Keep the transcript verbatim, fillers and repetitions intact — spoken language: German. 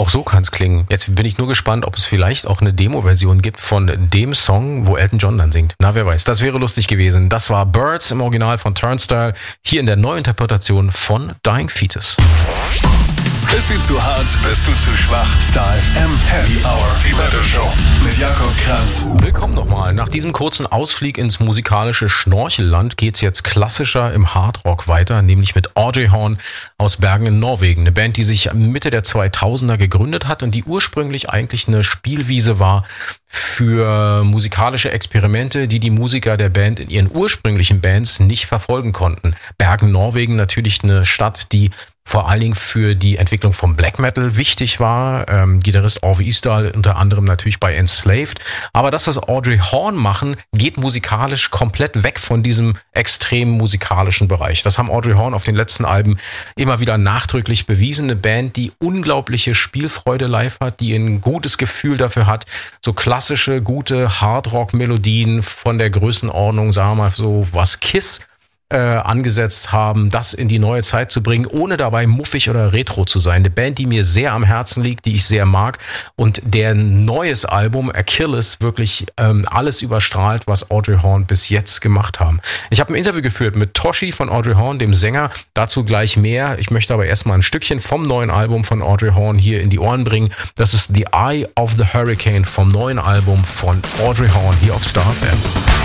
Auch so kann es klingen. Jetzt bin ich nur gespannt, ob es vielleicht auch eine Demo-Version gibt von dem Song, wo Elton John dann singt. Na, wer weiß. Das wäre lustig gewesen. Das war Birds im Original von Turnstile, hier in der Neuinterpretation von Dying Fetus. Bist du zu hart? Bist du zu schwach? Star F M Happy Hour. Die Battle Show mit Jakob Kranz. Willkommen nochmal. Nach diesem kurzen Ausflug ins musikalische Schnorchelland geht's jetzt klassischer im Hardrock weiter, nämlich mit Audrey Horne aus Bergen in Norwegen. Eine Band, die sich Mitte der zweitausender gegründet hat und die ursprünglich eigentlich eine Spielwiese war für musikalische Experimente, die die Musiker der Band in ihren ursprünglichen Bands nicht verfolgen konnten. Bergen, Norwegen, natürlich eine Stadt, die vor allen Dingen für die Entwicklung vom Black Metal wichtig war. Ähm, Gitarrist Ove Isdal unter anderem natürlich bei Enslaved. Aber das, was Audrey Horne machen, geht musikalisch komplett weg von diesem extremen musikalischen Bereich. Das haben Audrey Horne auf den letzten Alben immer wieder nachdrücklich bewiesen. Eine Band, die unglaubliche Spielfreude live hat, die ein gutes Gefühl dafür hat, so klassische, gute Hardrock-Melodien von der Größenordnung, sagen wir mal so, was Kiss Äh, angesetzt haben, das in die neue Zeit zu bringen, ohne dabei muffig oder retro zu sein. Eine Band, die mir sehr am Herzen liegt, die ich sehr mag und deren neues Album Achilles wirklich ähm, alles überstrahlt, was Audrey Horne bis jetzt gemacht haben. Ich habe ein Interview geführt mit Toshi von Audrey Horne, dem Sänger, dazu gleich mehr. Ich möchte aber erstmal ein Stückchen vom neuen Album von Audrey Horne hier in die Ohren bringen. Das ist The Eye of the Hurricane vom neuen Album von Audrey Horne hier auf Star F M.